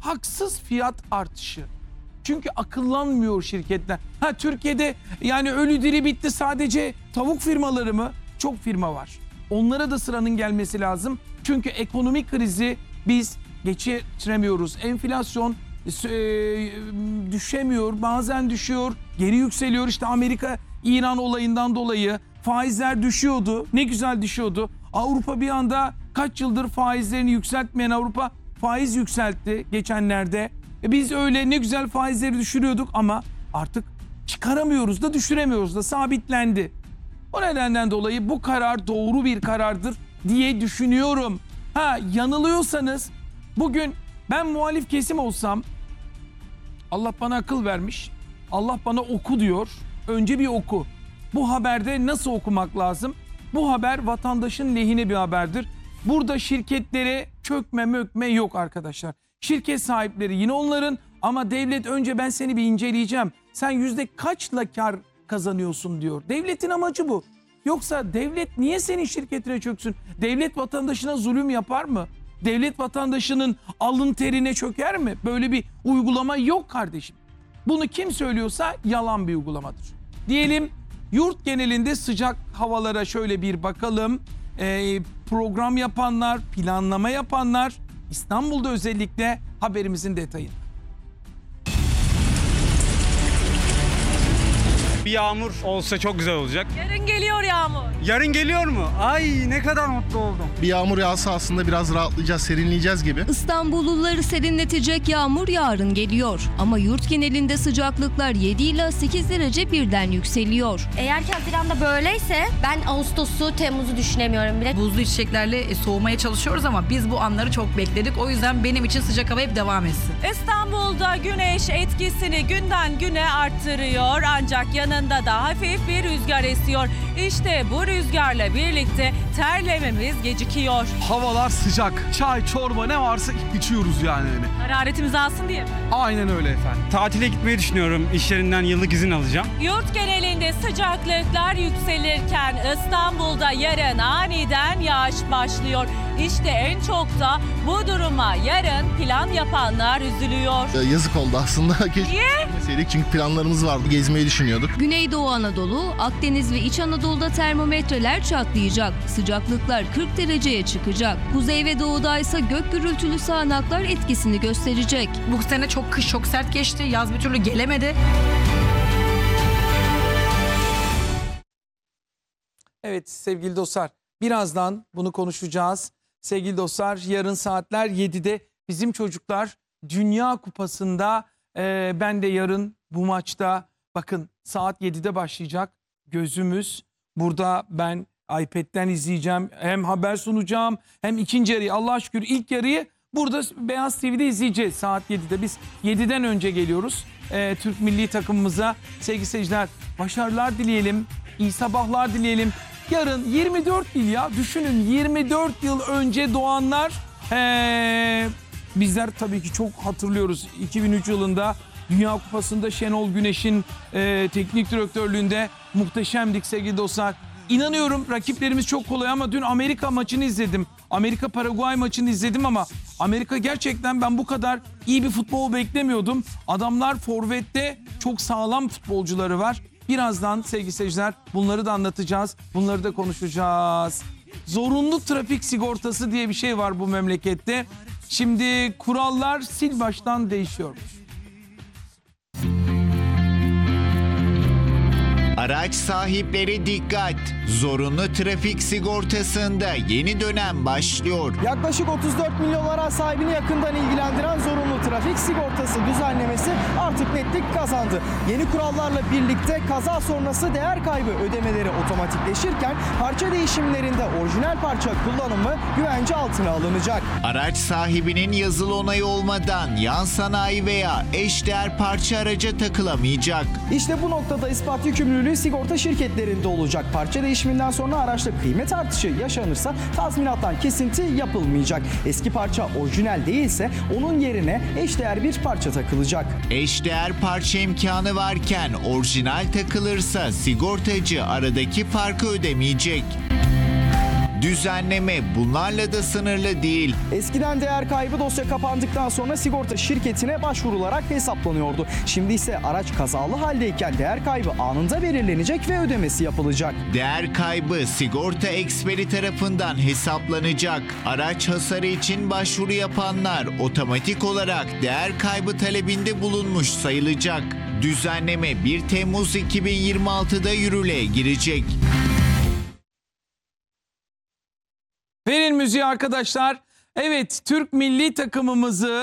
haksız fiyat artışı. Çünkü akıllanmıyor şirketler. Türkiye'de yani ölü diri bitti, sadece tavuk firmaları mı? Çok firma var. Onlara da sıranın gelmesi lazım. Çünkü ekonomik krizi biz geçiremiyoruz. Enflasyon düşemiyor, bazen düşüyor, geri yükseliyor. İşte Amerika-İran olayından dolayı faizler düşüyordu. Ne güzel düşüyordu. Avrupa bir anda, kaç yıldır faizlerini yükseltmeyen Avrupa faiz yükseltti geçenlerde. Biz öyle ne güzel faizleri düşürüyorduk ama artık çıkaramıyoruz da düşüremiyoruz da, sabitlendi. O nedenden dolayı bu karar doğru bir karardır diye düşünüyorum. Yanılıyorsanız, bugün ben muhalif kesim olsam, Allah bana akıl vermiş, Allah bana oku diyor. Önce bir oku. Bu haberde nasıl okumak lazım? Bu haber vatandaşın lehine bir haberdir. Burada şirketlere çökme yok arkadaşlar. Şirket sahipleri yine onların, ama devlet önce ben seni bir inceleyeceğim. Sen yüzde kaçla kar kazanıyorsun diyor. Devletin amacı bu. Yoksa devlet niye senin şirketine çöksün? Devlet vatandaşına zulüm yapar mı? Devlet vatandaşının alın terine çöker mi? Böyle bir uygulama yok kardeşim. Bunu kim söylüyorsa yalan bir uygulamadır. Diyelim, yurt genelinde sıcak havalara şöyle bir bakalım. Program yapanlar, planlama yapanlar, İstanbul'da özellikle haberimizin detayı. Bir yağmur olsa çok güzel olacak. Yarın geliyor yağmur. Yarın geliyor mu? Ay ne kadar mutlu oldum. Bir yağmur yağsa aslında biraz rahatlayacağız, serinleyeceğiz gibi. İstanbulluları serinletecek yağmur yarın geliyor. Ama yurt genelinde sıcaklıklar 7 ila 8 derece birden yükseliyor. Eğer ki Haziran'da böyleyse ben Ağustos'u, Temmuz'u düşünemiyorum bile. Buzlu içeceklerle soğumaya çalışıyoruz ama biz bu anları çok bekledik. O yüzden benim için sıcak hava hep devam etsin. İstanbul'da güneş etkisini günden güne arttırıyor, ancak yanında da hafif bir rüzgar esiyor. İşte bu rüzgarla birlikte terlememiz gecikiyor. Havalar sıcak. Çay, çorba ne varsa içiyoruz yani. Hararetimizi alsın diye mi? Aynen öyle efendim. Tatile gitmeyi düşünüyorum. İş yerinden yıllık izin alacağım. Yurt genelinde sıcaklıklar yükselirken İstanbul'da yarın aniden yağış başlıyor. İşte en çok da bu duruma yarın plan yapanlar üzülüyor. Yazık oldu aslında. Niye? Çünkü planlarımız vardı, gezmeyi düşünüyorduk. Güneydoğu Anadolu, Akdeniz ve İç Anadolu'da termometreler çatlayacak. Sıcaklıklar 40 dereceye çıkacak. Kuzey ve doğuda ise gök gürültülü sağanaklar etkisini gösterecek. Bu sene çok kış çok sert geçti. Yaz bir türlü gelemedi. Evet sevgili dostlar, birazdan bunu konuşacağız. Sevgili dostlar, yarın saatler 7'de bizim çocuklar Dünya Kupası'nda, ben de yarın bu maçta, bakın saat 7'de başlayacak. Gözümüz burada, ben iPad'den izleyeceğim. Hem haber sunacağım hem ikinci yarıyı, Allah'a şükür ilk yarıyı burada Beyaz TV'de izleyeceğiz saat 7'de. Biz 7'den önce geliyoruz Türk milli takımımıza. Sevgili seyirciler, başarılar dileyelim, iyi sabahlar dileyelim. Yarın 24 yıl, ya düşünün, 24 yıl önce doğanlar, bizler tabii ki çok hatırlıyoruz. 2003 yılında Dünya Kupası'nda Şenol Güneş'in teknik direktörlüğünde muhteşemdik sevgili dostlar. İnanıyorum rakiplerimiz çok kolay, ama dün Amerika maçını izledim. Amerika-Paraguay maçını izledim ama Amerika gerçekten, ben bu kadar iyi bir futbol beklemiyordum. Adamlar forvette çok sağlam futbolcuları var. Birazdan sevgili seyirciler bunları da anlatacağız. Bunları da konuşacağız. Zorunlu trafik sigortası diye bir şey var bu memlekette. Şimdi kurallar sil baştan değişiyormuş. Araç sahipleri dikkat! Zorunlu trafik sigortasında yeni dönem başlıyor. Yaklaşık 34 milyon araç sahibini yakından ilgilendiren zorunlu trafik sigortası düzenlemesi artık netlik kazandı. Yeni kurallarla birlikte kaza sonrası değer kaybı ödemeleri otomatikleşirken parça değişimlerinde orijinal parça kullanımı güvence altına alınacak. Araç sahibinin yazılı onayı olmadan yan sanayi veya eşdeğer parça araca takılamayacak. İşte bu noktada ispat yükümlülüğü sigorta şirketlerinde olacak. Parça değişiminden sonra araçta kıymet artışı yaşanırsa tazminattan kesinti yapılmayacak. Eski parça orijinal değilse onun yerine eşdeğer bir parça takılacak. Eşdeğer parça imkanı varken orijinal takılırsa sigortacı aradaki farkı ödemeyecek. Düzenleme bunlarla da sınırlı değil. Eskiden değer kaybı dosya kapandıktan sonra sigorta şirketine başvurularak hesaplanıyordu. Şimdi ise araç kazalı haldeyken değer kaybı anında belirlenecek ve ödemesi yapılacak. Değer kaybı sigorta eksperi tarafından hesaplanacak. Araç hasarı için başvuru yapanlar otomatik olarak değer kaybı talebinde bulunmuş sayılacak. Düzenleme 1 Temmuz 2026'da yürürlüğe girecek. Verin müziği arkadaşlar. Evet, Türk milli takımımızı